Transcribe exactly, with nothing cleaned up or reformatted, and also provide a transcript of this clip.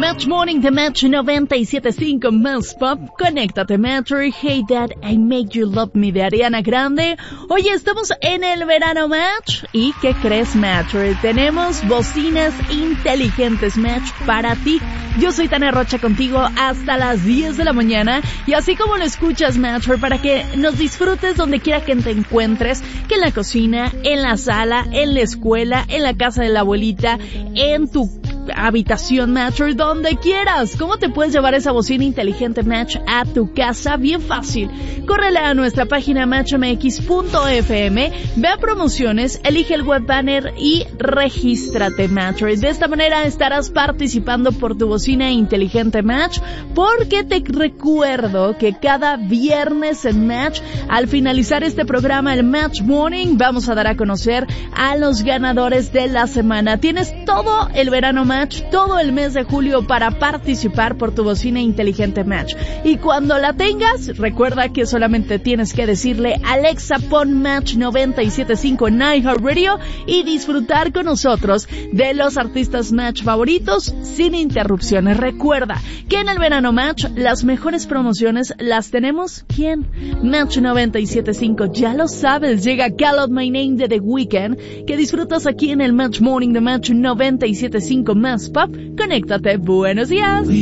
Match Morning de Match noventa y siete punto cinco más Pop. Conéctate, Matcher. Hey Dad, I Make You Love Me de Ariana Grande. Oye, estamos en el verano Match. ¿Y qué crees, Matcher? Tenemos bocinas inteligentes Match para ti. Yo soy Tania Rocha contigo hasta las diez de la mañana. Y así como lo escuchas, Matcher, para que nos disfrutes donde quiera que te encuentres, que en la cocina, en la sala, en la escuela, en la casa de la abuelita, en tu habitación, Matcher, donde quieras. ¿Cómo te puedes llevar esa bocina inteligente Match a tu casa? Bien fácil. Córrele a nuestra página match m x punto f m, ve a promociones, elige el web banner y regístrate, Matcher. De esta manera estarás participando por tu bocina inteligente Match, porque te recuerdo que cada viernes en Match, al finalizar este programa, el Match Morning, vamos a dar a conocer a los ganadores de la semana. Tienes todo el verano Match, todo el mes de julio para participar por tu bocina inteligente Match. Y cuando la tengas, recuerda que solamente tienes que decirle: Alexa, pon Match noventa y siete punto cinco en iHeartRadio y disfrutar con nosotros de los artistas Match favoritos sin interrupciones. Recuerda que en el verano Match las mejores promociones las tenemos. ¿Quién? Match noventa y siete punto cinco, ya lo sabes. Llega Call Out My Name de The Weeknd, que disfrutas aquí en el Match Morning de Match noventa y siete punto cinco más Pop. Conéctate. Buenos días.